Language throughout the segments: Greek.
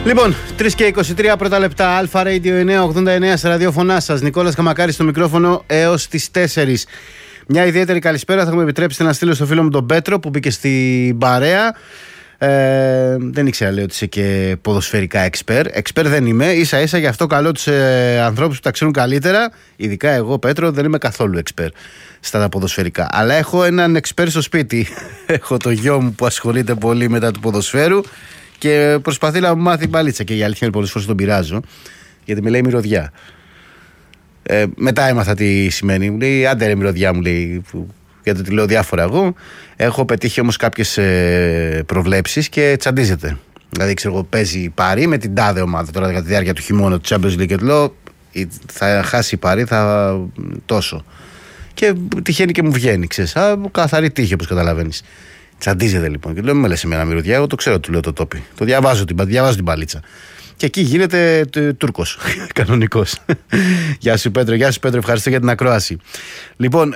Λοιπόν, 3 και 23 πρώτα λεπτά. Αλφα Radio 989 σε ραδιόφωνά σας. Νικόλας Καμακάρης στο μικρόφωνο έως τις 4. Μια ιδιαίτερη καλησπέρα θα μου επιτρέψετε να στείλω στο φίλο μου τον Πέτρο που μπήκε στην παρέα. Δεν ήξερα, λέει, ότι είσαι και ποδοσφαιρικά εξπέρ. Εξπέρ δεν είμαι. Ίσα ίσα γι' αυτό καλώ τους ανθρώπους που τα ξέρουν καλύτερα. Ειδικά εγώ, Πέτρο, δεν είμαι καθόλου εξπέρ στα ποδοσφαιρικά. Αλλά έχω έναν εξπέρ στο σπίτι. Έχω το γιο μου που ασχολείται πολύ μετά του ποδοσφαίρου και προσπαθεί να μου μάθει μπαλίτσα. Και η αλήθεια είναι πολλές φορές τον πειράζω, γιατί με λέει μυρωδιά. Μετά έμαθα τι σημαίνει. Μου λέει άντε ρε μυρωδιά, μου λέει, γιατί τη λέω διάφορα εγώ. Έχω πετύχει όμως κάποιες προβλέψεις και τσαντίζεται. Δηλαδή, ξέρω εγώ, παίζει Παρί με την τάδε ομάδα τώρα κατά τη διάρκεια του χειμώνα του Champions League και του λέω θα χάσει η Παρί, θα τόσο. Και τυχαίνει και μου βγαίνει, ξέρεις. Καθαρή τύχη, όπως καταλαβαίνεις. Τσαντίζεται λοιπόν. Και λέω, με λες εμένα μυρωδιά, εγώ το ξέρω, του λέω το τόπι. Το διαβάζω την παλίτσα. Και εκεί γίνεται Τούρκος, κανονικός. Γεια σου Πέτρο, ευχαριστώ για την ακρόαση. Λοιπόν,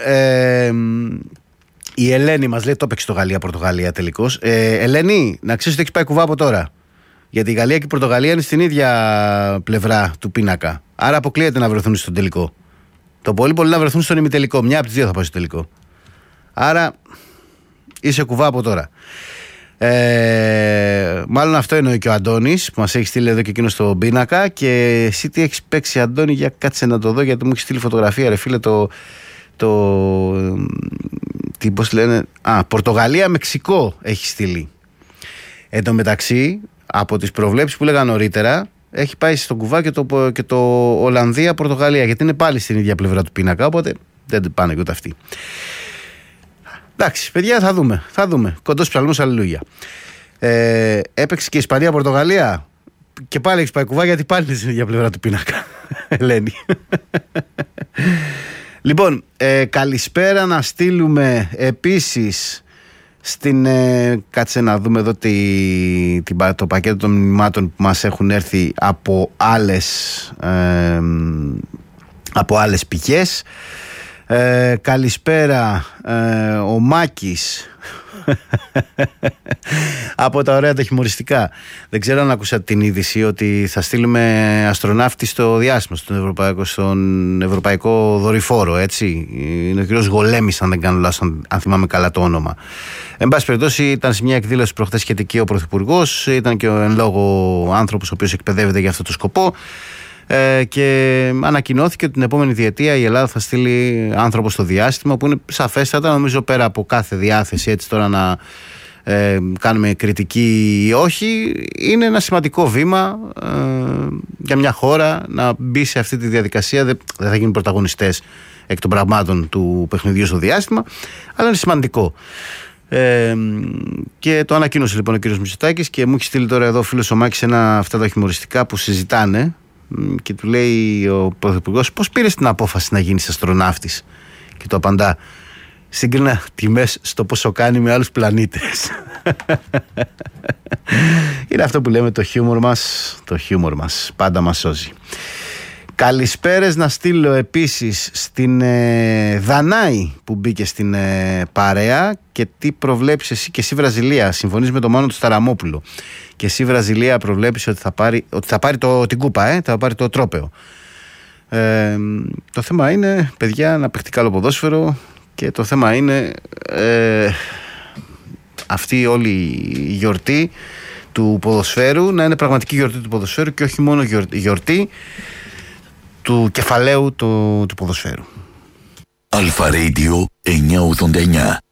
η Ελένη μας λέει, το έπαιξε το Γαλλία-Πορτογαλία τελικώς. Ελένη, να ξέρεις ότι έχεις πάει κουβά από τώρα. Γιατί η Γαλλία και η Πορτογαλία είναι στην ίδια πλευρά του πίνακα. Άρα αποκλείεται να βρεθούν στον τελικό. Το πολύ να βρεθούν στον ημιτελικό. Μια από τις δύο θα πάει στο τελικό. Άρα είσαι κουβά από τώρα. Μάλλον αυτό εννοεί και ο Αντώνης που μας έχει στείλει εδώ και εκείνο στο πίνακα. Και εσύ τι έχεις παίξει, Αντώνη, για κάτσε να το δω, γιατί μου έχει στείλει φωτογραφία, ρε φίλε, τι πώς λένε, Πορτογαλία-Μεξικό έχει στείλει. Εν τω μεταξύ, από τις προβλέψεις που λέγα νωρίτερα, έχει πάει στον κουβά και το Ολλανδία-Πορτογαλία, γιατί είναι πάλι στην ίδια πλευρά του πίνακα, οπότε δεν πάνε και ούτε αυτοί. Εντάξει, παιδιά, θα δούμε. Κοντός ψαλμός, αλληλούια. Έπαιξε και Ισπανία-Πορτογαλία και πάλι έχεις πάει κουβά, γιατί πάλι είναι στην ίδια πλευρά του πίνακα. Ελένη. Λοιπόν, καλησπέρα να στείλουμε επίσης στην... κάτσε να δούμε εδώ το πακέτο των μηνυμάτων που μας έχουν έρθει από άλλες πηγές. Καλησπέρα ο Μάκης από τα ωραία τα χιουμοριστικά. Δεν ξέρω αν ακούσατε την είδηση ότι θα στείλουμε αστροναύτη στο διάστημα, στον ευρωπαϊκό δορυφόρο, έτσι. Είναι ο κ. Γολέμης, αν δεν κάνω λάθος, αν θυμάμαι καλά το όνομα. Εν πάση περιπτώσει, ήταν σε μια εκδήλωση προχθές σχετική ο Πρωθυπουργός, ήταν και ο εν λόγω άνθρωπος ο οποίος εκπαιδεύεται για αυτό το σκοπό. Και ανακοινώθηκε ότι την επόμενη διετία η Ελλάδα θα στείλει άνθρωπο στο διάστημα, που είναι σαφέστατα, νομίζω, πέρα από κάθε διάθεση έτσι τώρα να κάνουμε κριτική ή όχι, είναι ένα σημαντικό βήμα για μια χώρα να μπει σε αυτή τη διαδικασία. Δεν θα γίνουν πρωταγωνιστές εκ των πραγμάτων του παιχνιδιού στο διάστημα, αλλά είναι σημαντικό. Και το ανακοίνωσε λοιπόν ο κ. Μητσοτάκης και μου έχει στείλει τώρα εδώ ο φίλος ο Μάκης αυτά τα χιουμοριστικά που συζητάνε. Και του λέει ο Πρωθυπουργός, πώς πήρες την απόφαση να γίνεις αστροναύτης? Και το απαντά, σύγκρινα τιμές στο πόσο κάνει με άλλους πλανήτες. Είναι αυτό που λέμε, το χιούμορ μας πάντα μας σώζει. Καλησπέρες να στείλω επίσης στην Δανάη που μπήκε στην παρέα. Και τι προβλέψεις εσύ? Και εσύ Βραζιλία, συμφωνείς με τον Μάνο του Σταραμόπουλο? Και εσύ Βραζιλία προβλέπεις ότι θα πάρει την κούπα, θα πάρει το τρόπαιο. Το θέμα είναι, παιδιά, να παιχτεί καλό ποδόσφαιρο. Και το θέμα είναι αυτή όλη η γιορτή του ποδοσφαίρου να είναι πραγματική γιορτή του ποδοσφαίρου και όχι μόνο γιορτή του κεφαλαίου του ποδοσφαίρου. Αλφα Radio 989.